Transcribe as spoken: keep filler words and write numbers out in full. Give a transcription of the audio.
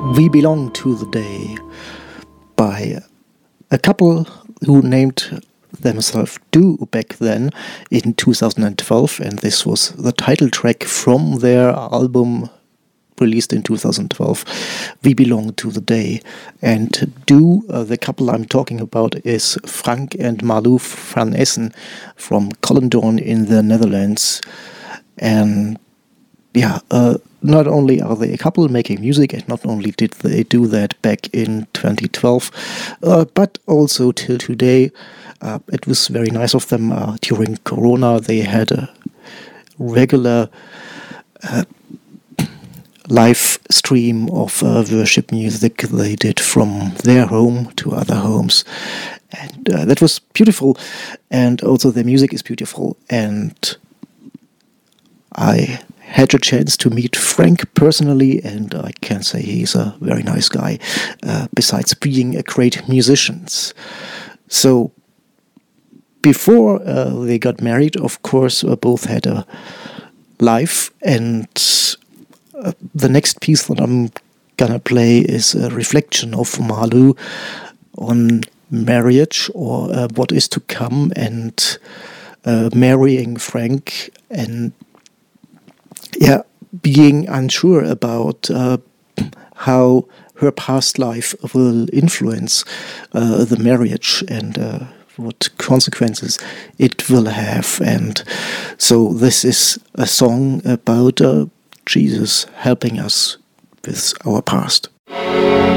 We Belong to the Day by a couple who named themselves Do back then in two thousand twelve, and this was the title track from their album released in two thousand twelve, We Belong to the Day. And Do, uh, the couple I'm talking about, is Frank and Marlou van Essen from Colindorn in the Netherlands. And yeah, uh, not only are they a couple making music, and not only did they do that back in twenty twelve, uh, but also till today. Uh, it was very nice of them. Uh, during Corona, they had a regular uh, live stream of uh, worship music they did from their home to other homes. And uh, that was beautiful. And also their music is beautiful. And I had a chance to meet Frank personally, and I can say he's a very nice guy, uh, besides being a great musician. So, before uh, they got married, of course, uh, both had a life, and uh, the next piece that I'm gonna play is a reflection of Marlou on marriage, or uh, what is to come, and uh, marrying Frank, and yeah, being unsure about uh, how her past life will influence uh, the marriage, and uh, what consequences it will have. And so this is a song about uh, Jesus helping us with our past.